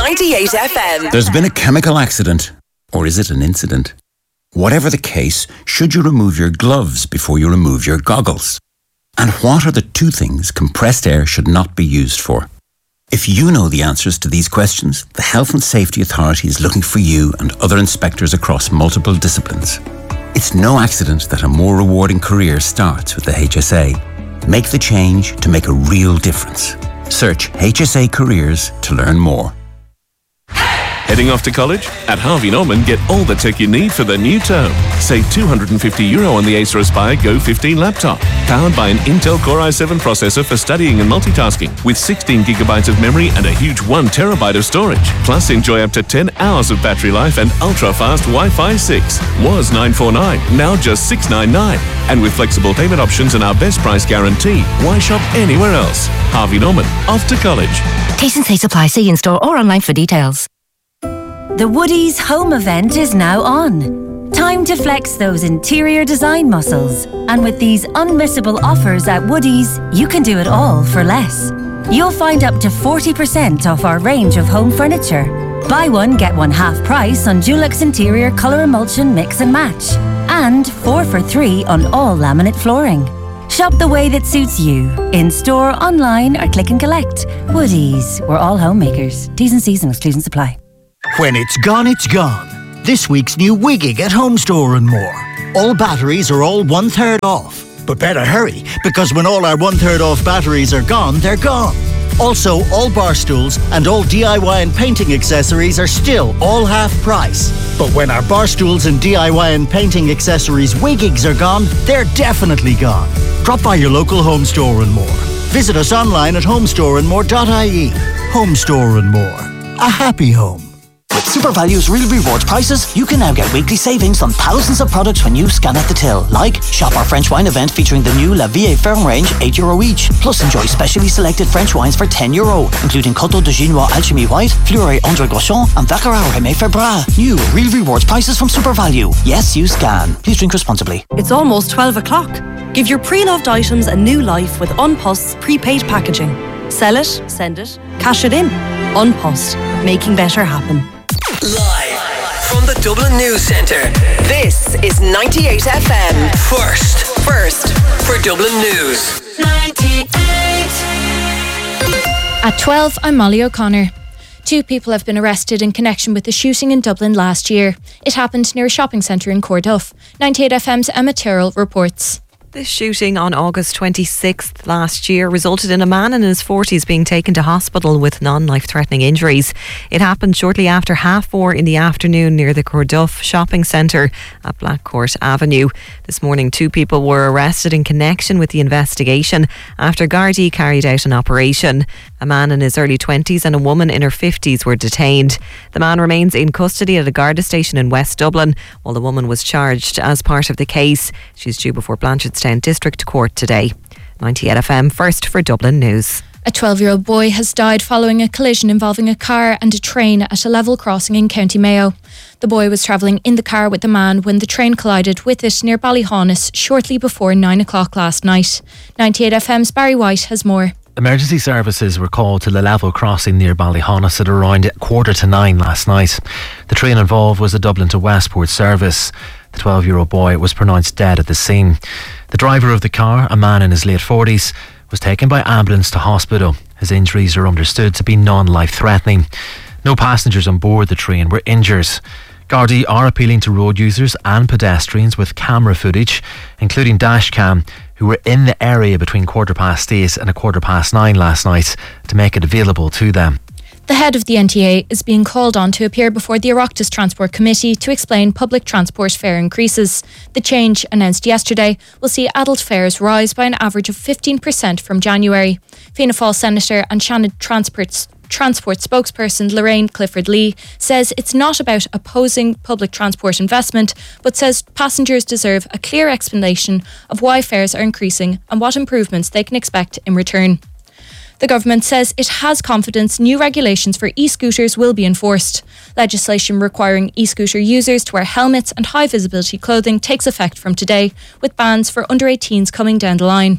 98 FM. There's been a chemical accident. Or is it an incident? Whatever the case, should you remove your gloves before you remove your goggles? And what are the two things compressed air should not be used for? If you know the answers to these questions, the Health and Safety Authority is looking for you and other inspectors across multiple disciplines. It's no accident that a more rewarding career starts with the HSA. Make the change to make a real difference. Search HSA Careers to learn more. Heading off to college? At Harvey Norman, get all the tech you need for the new term. Save €250 on the Acer Aspire Go 15 laptop. Powered by an Intel Core i7 processor for studying and multitasking. With 16GB of memory and a huge 1TB of storage. Plus, enjoy up to 10 hours of battery life and ultra-fast Wi-Fi 6. Was $949, now just $699. And with flexible payment options and our best price guarantee, why shop anywhere else? Harvey Norman, off to college. T&C supply. See in-store or online for details. The Woodies Home event is now on. Time to flex those interior design muscles. And with these unmissable offers at Woodies, you can do it all for less. You'll find up to 40% off our range of home furniture. Buy one, get one half price on Dulux Interior Colour Emulsion Mix and Match. And 4 for 3 on all laminate flooring. Shop the way that suits you. In store, online or click and collect. Woodies, we're all homemakers. T's and C's and exclusions apply. When it's gone, it's gone. This week's new Wigging at Home Store and more. All batteries are all 1/3 off. But better hurry, because when all our 1/3 off batteries are gone, they're gone. Also, all bar stools and all DIY and painting accessories are still all half price. But when our bar stools and DIY and painting accessories Wiggings are gone, they're definitely gone. Drop by your local Home Store and more. Visit us online at homestoreandmore.ie. Home Store and More. A happy home. With SuperValue's Real Rewards prices, you can now get weekly savings on thousands of products when you scan at the till. Like, shop our French wine event featuring the new La Vie Ferme range, €8 each. Plus, enjoy specially selected French wines for €10, including Coteau de Ginois Alchemy White, Fleury André Gauchon, and Baccarat Rémy Ferbrat. New Real Rewards prices from SuperValue. Yes, you scan. Please drink responsibly. It's almost 12 o'clock. Give your pre-loved items a new life with Unpost's prepaid packaging. Sell it, send it, cash it in. Unpost, making better happen. Live from the Dublin News Centre, this is 98 FM. First for Dublin News. 98. At 12, I'm Molly O'Connor. 2 people have been arrested in connection with the shooting in Dublin last year. It happened near a shopping centre in Corduff. 98 FM's Emma Tyrrell reports. This shooting on August 26th last year resulted in a man in his 40s being taken to hospital with non-life-threatening injuries. It happened shortly after 4:30 in the afternoon near the Corduff shopping centre at Blackcourt Avenue. This morning, 2 people were arrested in connection with the investigation after Gardaí carried out an operation. A man in his early 20s and a woman in her 50s were detained. The man remains in custody at a Garda station in West Dublin, while the woman was charged as part of the case. She's due before Blanchardstown District Court today. 98 FM, first for Dublin News. A 12-year-old boy has died following a collision involving a car and a train at a level crossing in County Mayo. The boy was travelling in the car with the man when the train collided with it near Ballyhaunis shortly before 9 o'clock last night. 98 FM's Barry White has more. Emergency services were called to the level crossing near Ballyhaunis at around 9:15 last night. The train involved was a Dublin to Westport service. The 12-year-old boy was pronounced dead at the scene. The driver of the car, a man in his late 40s, was taken by ambulance to hospital. His injuries are understood to be non-life-threatening. No passengers on board the train were injured. Gardaí are appealing to road users and pedestrians with camera footage, including dashcam, who were in the area between 8:15 and 9:15 last night, to make it available to them. The head of the NTA is being called on to appear before the Oireachtas Transport Committee to explain public transport fare increases. The change, announced yesterday, will see adult fares rise by an average of 15% from January. Fianna Fáil Senator and Shannon Transport spokesperson Lorraine Clifford Lee says it's not about opposing public transport investment, but says passengers deserve a clear explanation of why fares are increasing and what improvements they can expect in return. The government says it has confidence new regulations for e-scooters will be enforced. Legislation requiring e-scooter users to wear helmets and high-visibility clothing takes effect from today, with bans for under-18s coming down the line.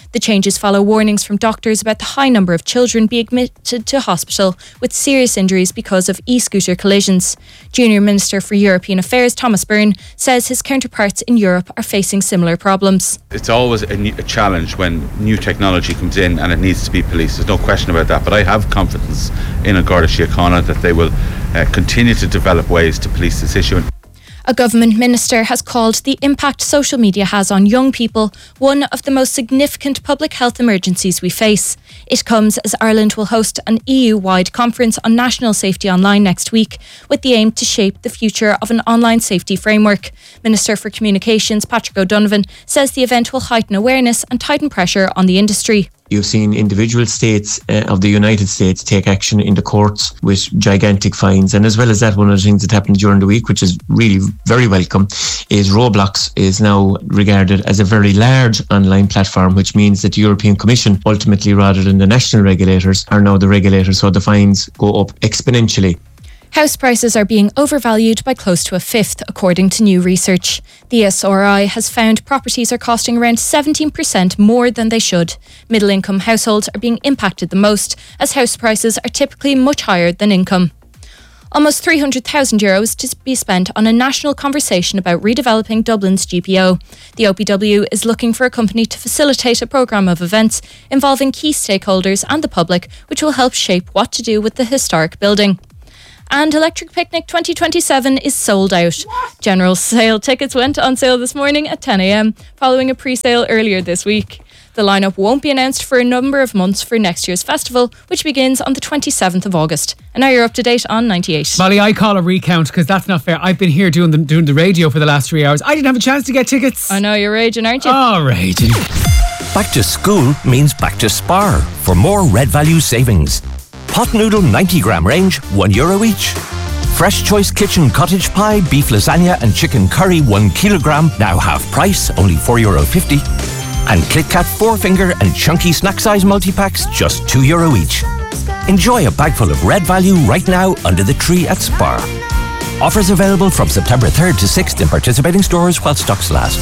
The changes follow warnings from doctors about the high number of children being admitted to hospital with serious injuries because of e-scooter collisions. Junior Minister for European Affairs Thomas Byrne says his counterparts in Europe are facing similar problems. It's always a challenge when new technology comes in and it needs to be policed. There's no question about that, but I have confidence in Garda Síochána that they will continue to develop ways to police this issue. A government minister has called the impact social media has on young people one of the most significant public health emergencies we face. It comes as Ireland will host an EU-wide conference on national safety online next week, with the aim to shape the future of an online safety framework. Minister for Communications Patrick O'Donovan says the event will heighten awareness and tighten pressure on the industry. You've seen individual states of the United States take action in the courts with gigantic fines. And as well as that, one of the things that happened during the week, which is really very welcome, is Roblox is now regarded as a very large online platform, which means that the European Commission, ultimately rather than the national regulators, are now the regulators. So the fines go up exponentially. House prices are being overvalued by close to a fifth, according to new research. The SRI has found properties are costing around 17% more than they should. Middle-income households are being impacted the most, as house prices are typically much higher than income. Almost €300,000 to be spent on a national conversation about redeveloping Dublin's GPO. The OPW is looking for a company to facilitate a programme of events involving key stakeholders and the public, which will help shape what to do with the historic building. And Electric Picnic 2027 is sold out. General sale tickets went on sale this morning at 10 a.m, following a pre-sale earlier this week. The lineup won't be announced for a number of months for next year's festival, which begins on the 27th of August. And now you're up to date on 98. Molly, I call a recount because that's not fair. I've been here doing the radio for the last 3 hours. I didn't have a chance to get tickets. I know, you're raging, aren't you? Oh, raging. Back to school means back to Spar for more Red Value savings. Pot noodle 90-gram range, €1 each. Fresh Choice Kitchen cottage pie, beef lasagna and chicken curry 1 kilogram, now half price, only €4.50. And KitKat 4-finger and chunky snack size multi-packs, just €2 each. Enjoy a bag full of Red Value right now under the tree at Spar. Offers available from September 3rd to 6th in participating stores while stocks last.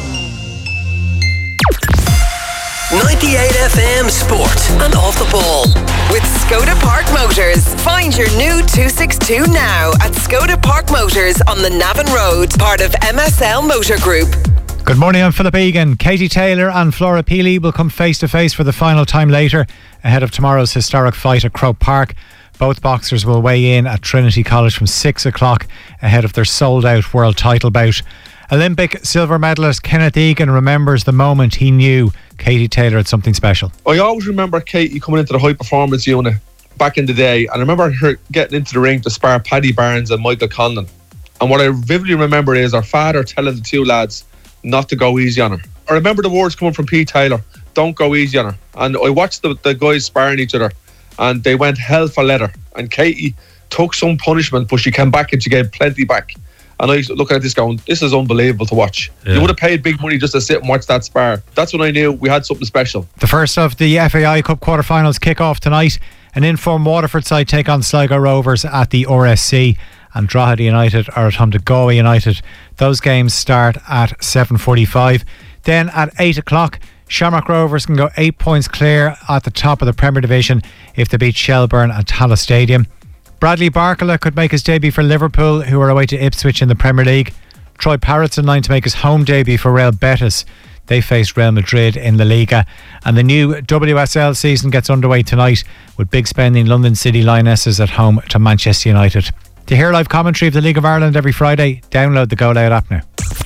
98 FM Sport and Off the Ball. With Skoda Park Motors. Find your new 262 now at Skoda Park Motors on the Navan Road, part of MSL Motor Group. Good morning, I'm Philip Egan. Katie Taylor and Flora Peely will come face to face for the final time later ahead of tomorrow's historic fight at Croke Park. Both boxers will weigh in at Trinity College from 6 o'clock ahead of their sold-out world title bout. Olympic silver medalist Kenneth Egan remembers the moment he knew Katie Taylor had something special. I always remember Katie coming into the high performance unit back in the day, and I remember her getting into the ring to spar Paddy Barnes and Michael Conlon. And what I vividly remember is her father telling the two lads not to go easy on her. I remember the words coming from Pete Taylor, don't go easy on her. And I watched the guys sparring each other, and they went hell for leather. And Katie took some punishment, but she came back and she gave plenty back. And I was looking at this going, this is unbelievable to watch. Yeah. You would have paid big money just to sit and watch that spar. That's when I knew we had something special. The first of the FAI Cup quarter-finals kick off tonight. An in-form Waterford side take on Sligo Rovers at the RSC, and Drogheda United are at home to Galway United. Those games start at 7:45. Then at 8 o'clock, Shamrock Rovers can go 8 points clear at the top of the Premier Division if they beat Shelbourne at Tallaght Stadium. Bradley Barkala could make his debut for Liverpool, who are away to Ipswich in the Premier League. Troy Parrott's in line to make his home debut for Real Betis. They face Real Madrid in La Liga. And the new WSL season gets underway tonight with big spending London City Lionesses at home to Manchester United. To hear live commentary of the League of Ireland every Friday, download the Go Loud app now.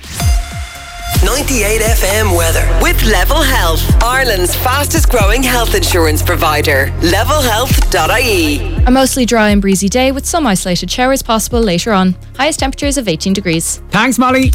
98 FM weather with Level Health, Ireland's fastest growing health insurance provider. levelhealth.ie. A mostly dry and breezy day with some isolated showers possible later on. Highest temperatures of 18 degrees. Thanks, Molly.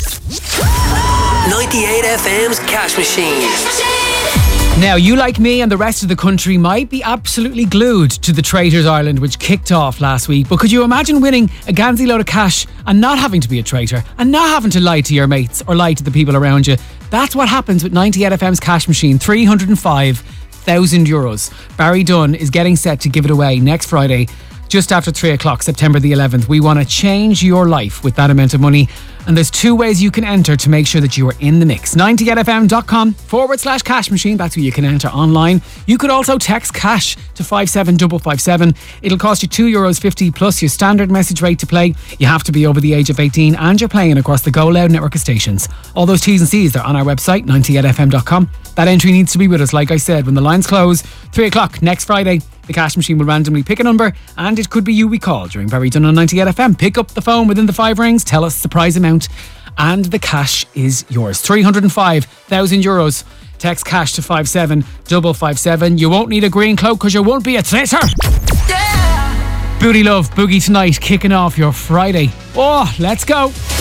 98 FM's Cash Machine. Now, you like me and the rest of the country might be absolutely glued to the Traitors Ireland, which kicked off last week. But could you imagine winning a ganzy load of cash and not having to be a traitor and not having to lie to your mates or lie to the people around you? That's what happens with 98 FM's Cash Machine. €305,000. Barry Dunn is getting set to give it away next Friday, just after 3 o'clock, September the 11th. We want to change your life with that amount of money. And there's 2 ways you can enter to make sure that you are in the mix. 98fm.com/cash machine. That's where you can enter online. You could also text cash to 57557. It'll cost you €2.50 plus your standard message rate to play. You have to be over the age of 18 and you're playing across the Go Loud network of stations. All those T's and C's are on our website, 98fm.com. That entry needs to be with us, like I said, when the lines close, 3 o'clock next Friday. The cash machine will randomly pick a number and it could be you we call during Very Done on 98FM. Pick up the phone within the 5 rings, tell us the prize amount and the cash is yours. €305,000. Text cash to 57557. You won't need a green cloak because you won't be a traitor. Yeah. Booty Love, Boogie Tonight, kicking off your Friday. Oh, let's go.